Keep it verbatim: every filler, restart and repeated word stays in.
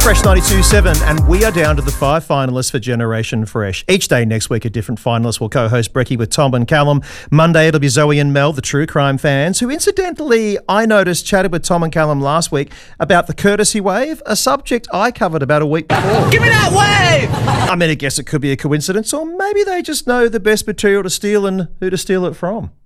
Fresh ninety-two point seven, and we are down to the five finalists for Generation Fresh. Each day next week, a different finalist will co-host Brekkie with Tom and Callum. Monday, it'll be Zoe and Mel, the true crime fans, who incidentally, I noticed, chatted with Tom and Callum last week about the courtesy wave, a subject I covered about a week before. Give me that wave! I mean, I guess it could be a coincidence, or maybe they just know the best material to steal and who to steal it from.